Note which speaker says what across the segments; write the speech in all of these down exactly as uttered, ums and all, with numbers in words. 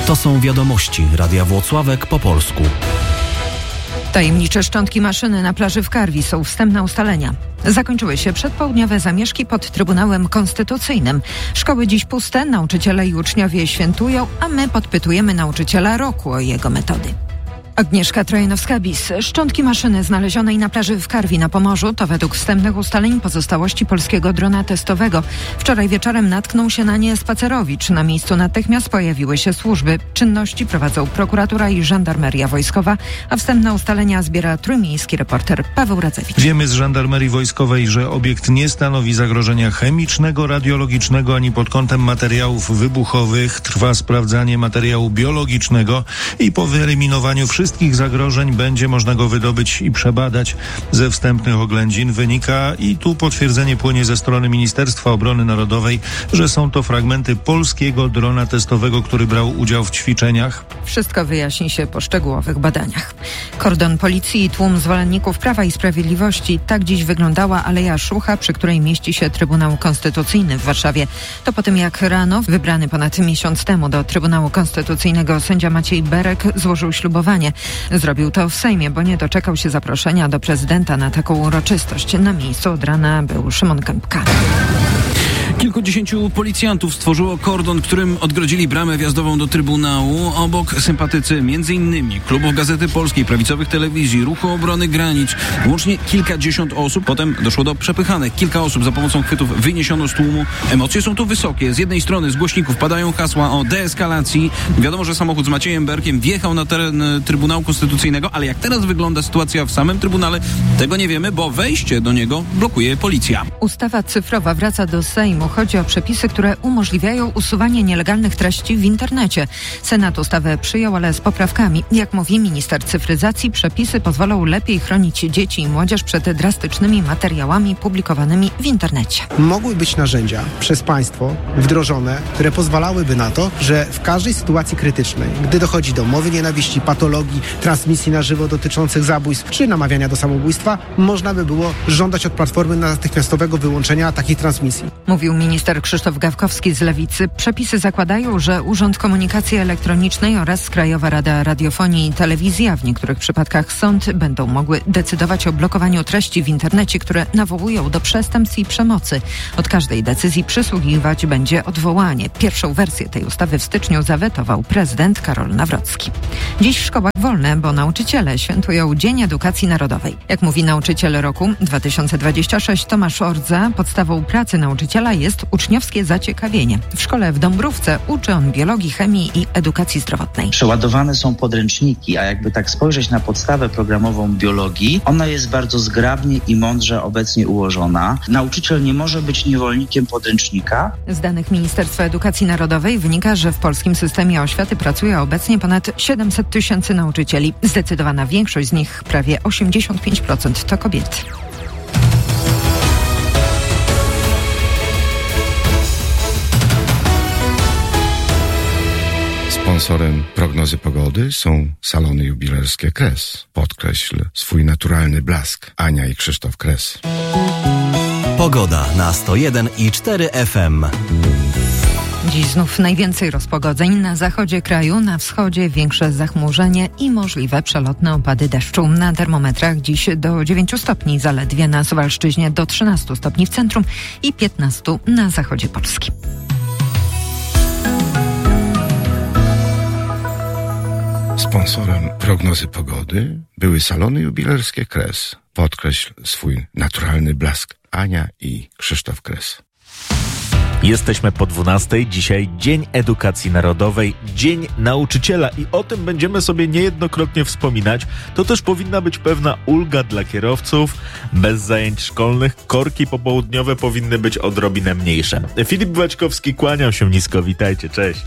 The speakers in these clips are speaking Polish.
Speaker 1: To są wiadomości Radia Włocławek po polsku.
Speaker 2: Tajemnicze szczątki maszyny na plaży w Karwi są wstępne ustalenia. Zakończyły się przedpołudniowe zamieszki pod Trybunałem Konstytucyjnym. Szkoły dziś puste, nauczyciele i uczniowie świętują, a my podpytujemy nauczyciela roku o jego metody. Agnieszka Trojanowska-Bis. Szczątki maszyny znalezionej na plaży w Karwi na Pomorzu to według wstępnych ustaleń pozostałości polskiego drona testowego. Wczoraj wieczorem natknął się na nie spacerowicz. Na miejscu natychmiast pojawiły się służby. Czynności prowadzą prokuratura i żandarmeria wojskowa, a wstępne ustalenia zbiera trójmiejski reporter Paweł Radzewicz.
Speaker 3: Wiemy z żandarmerii wojskowej, że obiekt nie stanowi zagrożenia chemicznego, radiologicznego ani pod kątem materiałów wybuchowych. Trwa sprawdzanie materiału biologicznego i po wyeliminowaniu wszystkich Wszystkich zagrożeń będzie można go wydobyć i przebadać. Ze wstępnych oględzin wynika, i tu potwierdzenie płynie ze strony Ministerstwa Obrony Narodowej, że są to fragmenty polskiego drona testowego, który brał udział w ćwiczeniach.
Speaker 2: Wszystko wyjaśni się po szczegółowych badaniach. Kordon policji i tłum zwolenników Prawa i Sprawiedliwości. Tak dziś wyglądała Aleja Szucha, przy której mieści się Trybunał Konstytucyjny w Warszawie. To po tym, jak rano, wybrany ponad miesiąc temu do Trybunału Konstytucyjnego sędzia Maciej Berek złożył ślubowanie. Zrobił to w Sejmie, bo nie doczekał się zaproszenia do prezydenta na taką uroczystość. Na miejscu od rana był Szymon Kępka.
Speaker 4: Kilkudziesięciu policjantów stworzyło kordon, którym odgrodzili bramę wjazdową do Trybunału. Obok sympatycy między innymi klubów Gazety Polskiej, prawicowych telewizji, Ruchu Obrony Granic. Łącznie kilkadziesiąt osób. Potem doszło do przepychanek. Kilka osób za pomocą chwytów wyniesiono z tłumu. Emocje są tu wysokie. Z jednej strony z głośników padają hasła o deeskalacji. Wiadomo, że samochód z Maciejem Berkiem wjechał na teren Trybunału Konstytucyjnego, ale jak teraz wygląda sytuacja w samym Trybunale, tego nie wiemy, bo wejście do niego blokuje policja.
Speaker 2: Ustawa cyfrowa wraca do Sejmu. Chodzi o przepisy, które umożliwiają usuwanie nielegalnych treści w internecie. Senat ustawę przyjął, ale z poprawkami. Jak mówi minister cyfryzacji, przepisy pozwolą lepiej chronić dzieci i młodzież przed drastycznymi materiałami publikowanymi w internecie.
Speaker 5: Mogły być narzędzia przez państwo wdrożone, które pozwalałyby na to, że w każdej sytuacji krytycznej, gdy dochodzi do mowy nienawiści, patologii, transmisji na żywo dotyczących zabójstw czy namawiania do samobójstwa, można by było żądać od Platformy natychmiastowego wyłączenia takich transmisji.
Speaker 2: Mówił minister Krzysztof Gawkowski z Lewicy. Przepisy zakładają, że Urząd Komunikacji Elektronicznej oraz Krajowa Rada Radiofonii i Telewizji, a w niektórych przypadkach sąd, będą mogły decydować o blokowaniu treści w internecie, które nawołują do przestępstw i przemocy. Od każdej decyzji przysługiwać będzie odwołanie. Pierwszą wersję tej ustawy w styczniu zawetował prezydent Karol Nawrocki. Dziś w szkołach wolne, bo nauczyciele świętują Dzień Edukacji Narodowej. Jak mówi nauczyciel roku dwa tysiące dwudziesty szósty Tomasz Ordza, podstawą pracy nauczyciela jest uczniowskie zaciekawienie. W szkole w Dąbrówce uczy on biologii, chemii i edukacji zdrowotnej.
Speaker 6: Przeładowane są podręczniki, a jakby tak spojrzeć na podstawę programową biologii, ona jest bardzo zgrabnie i mądrze obecnie ułożona. Nauczyciel nie może być niewolnikiem podręcznika.
Speaker 2: Z danych Ministerstwa Edukacji Narodowej wynika, że w polskim systemie oświaty pracuje obecnie ponad siedemset tysięcy nauczycieli. Zdecydowana większość z nich, prawie osiemdziesiąt pięć procent, to kobiety.
Speaker 7: Sponsorem prognozy pogody są salony jubilerskie Kres. Podkreśl swój naturalny blask. Ania i Krzysztof Kres.
Speaker 1: Pogoda na sto jeden i cztery F M.
Speaker 2: Dziś znów najwięcej rozpogodzeń na zachodzie kraju, na wschodzie większe zachmurzenie i możliwe przelotne opady deszczu. Na termometrach dziś do dziewięciu stopni zaledwie, na Suwalszczyźnie do trzynastu stopni w centrum i piętnastu na zachodzie Polski.
Speaker 7: Sponsorem prognozy pogody były salony jubilerskie Kres. Podkreśl swój naturalny blask. Ania i Krzysztof Kres.
Speaker 8: Jesteśmy po dwunastej. Dzisiaj Dzień Edukacji Narodowej, Dzień Nauczyciela i o tym będziemy sobie niejednokrotnie wspominać. To też powinna być pewna ulga dla kierowców. Bez zajęć szkolnych korki popołudniowe powinny być odrobinę mniejsze. Filip Baćkowski, kłaniam się nisko, witajcie, cześć.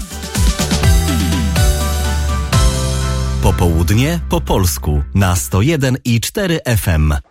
Speaker 1: Popołudnie po polsku na sto jeden i cztery F M.